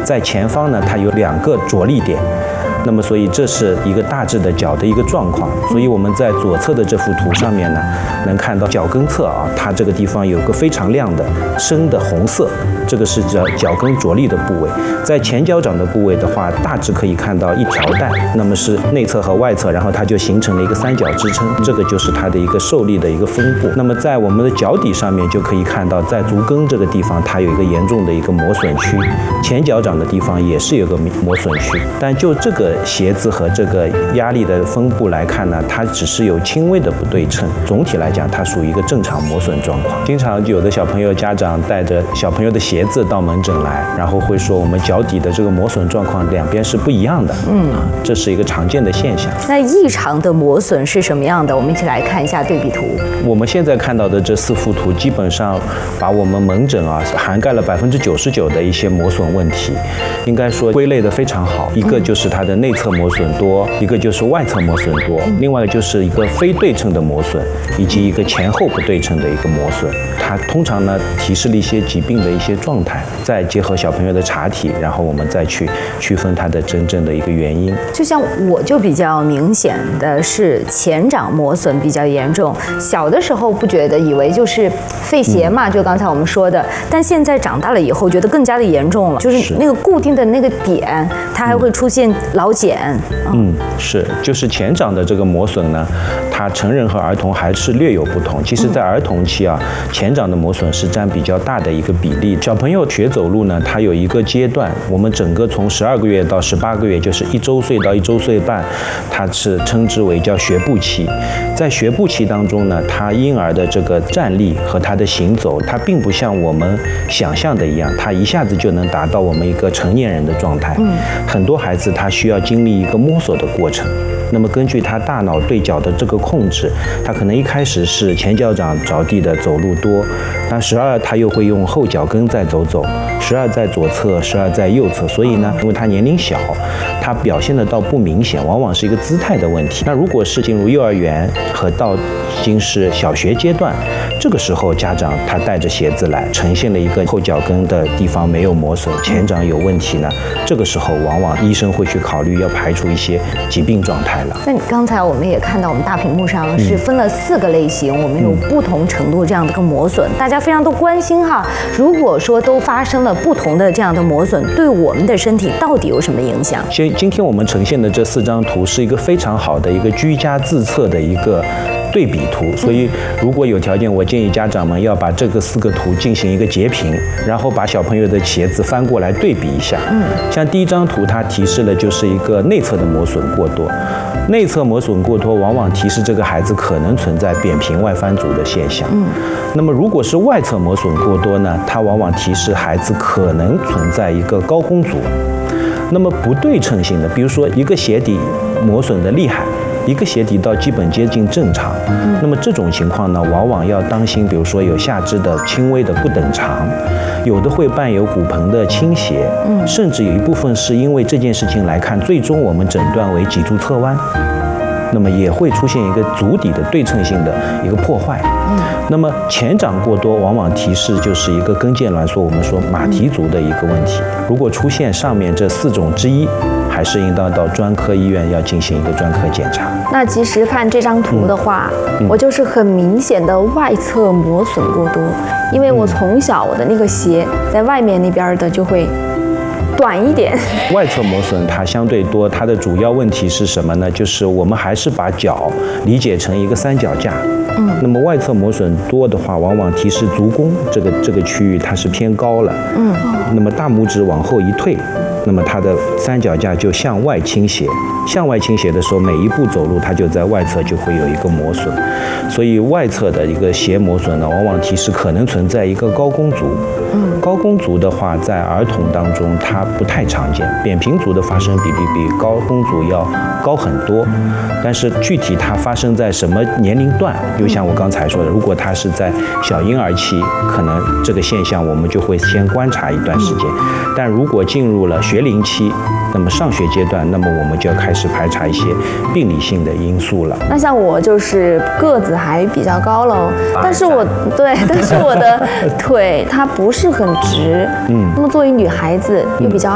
在前方呢，它有2个着力点。那么，所以这是一个大致的脚的一个状况。所以我们在左侧的这幅图上面呢，能看到脚跟侧啊，它这个地方有个非常亮的深的红色，这个是脚跟着力的部位。在前脚掌的部位的话，大致可以看到一条带，那么是内侧和外侧，然后它就形成了一个三角支撑，这个就是它的一个受力的一个分布。那么在我们的脚底上面就可以看到，在足跟这个地方，它有一个严重的一个磨损区，前脚掌的地方也是有个磨损区，但就这个鞋子和这个压力的分布来看呢，它只是有轻微的不对称，总体来讲它属于一个正常磨损状况。经常有的小朋友家长带着小朋友的鞋子到门诊来，然后会说我们脚底的这个磨损状况两边是不一样的，这是一个常见的现象。 那异常的磨损是什么样的？我们一起来看一下对比图。 我们现在看到的这4幅图，基本上把我们门诊涵盖了99%的一些磨损问题，应该说归类的非常好。一个就是它的内侧磨损多，一个就是外侧磨损多，另外就是一个非对称的磨损，以及一个前后不对称的一个磨损。它通常呢提示了一些疾病的一些状态，再结合小朋友的查体，然后我们再去区分它的真正的一个原因。 就像我就比较明显的是前掌磨损比较严重，小的时候不觉得，以为就是废鞋嘛，就刚才我们说的，但现在长大了以后觉得更加的严重了，就是那个固定的那个点，它还会出现老茧。 就是前掌的这个磨损呢，它成人和儿童还是略有不同。其实在儿童期前掌的磨损是占比较大的一个比例。小朋友学走路呢，它有一个阶段，我们整个从12个月到18个月，就是1周岁到1周岁半，它是称之为叫学步期。在学步期当中呢，他婴儿的这个站立和他的行走，它并不像我们想象的一样，他一下子就能达到我们一个成年人的状态。很多孩子他需要经历一个摸索的过程。那么根据他大脑对脚的这个控制，他可能一开始是前脚掌着地的走路多，但12他又会用后脚跟再走，12在左侧，12在右侧。所以呢，因为他年龄小，他表现的倒不明显，往往是一个姿态的问题。那如果是进入幼儿园和到已经是小学阶段，这个时候家长他带着鞋子来，呈现了一个后脚跟的地方没有磨损，前掌有问题呢，这个时候往往医生会去考虑要排除一些疾病状态了。 那你刚才我们也看到，我们大屏幕上是分了4个类型，我们有不同程度这样的一个磨损，大家非常都关心哈。如果说都发生了不同的这样的磨损，对我们的身体到底有什么影响？ 今天我们呈现的这4张图是一个非常好的一个居家自测的一个对比图，所以如果有条件，我建议家长们要把这个4个图进行一个截屏，然后把小朋友的鞋子翻过来对比一下。像第一张图，它提示了就是一个内侧的磨损过多，内侧磨损过多往往提示这个孩子可能存在扁平外翻足的现象。那么如果是外侧磨损过多呢，它往往提示孩子可能存在一个高弓足。那么不对称性的，比如说一个鞋底磨损的厉害，一个鞋底到基本接近正常，那么这种情况呢，往往要当心，比如说有下肢的轻微的不等长，有的会伴有骨盆的倾斜，甚至有一部分是因为这件事情来看，最终我们诊断为脊柱侧弯。那么也会出现一个足底的对称性的一个破坏。那么前掌过多往往提示就是一个跟腱挛缩，我们说马蹄足的一个问题。如果出现上面这4种之一，还是应当到专科医院要进行一个专科检查。 那其实看这张图的话，我就是很明显的外侧磨损过多，因为我从小我的那个鞋在外面那边的就会短一点。 外侧磨损它相对多，它的主要问题是什么呢？就是我们还是把脚理解成一个三脚架。那么外侧磨损多的话，往往提示足弓这个区域它是偏高了。那么大拇指往后一退，那么它的三脚架就向外倾斜。向外倾斜的时候，每一步走路它就在外侧就会有一个磨损。所以外侧的一个鞋磨损呢，往往提示可能存在一个高弓足。高弓足的话，在儿童当中它不太常见，扁平足的发生比例比高弓足要高很多。但是具体它发生在什么年龄段，就像我刚才说的，如果它是在小婴儿期，可能这个现象我们就会先观察一段时间。但如果进入了学龄期，那么上学阶段，那么我们就要开始排查一些病理性的因素了。 那像我就是个子还比较高了，但是我的腿它不是很直。那么作为女孩子又比较